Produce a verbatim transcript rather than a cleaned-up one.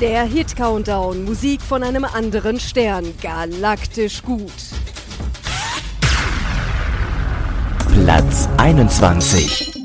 Der Hit-Countdown, Musik von einem anderen Stern, galaktisch gut. Platz einundzwanzig.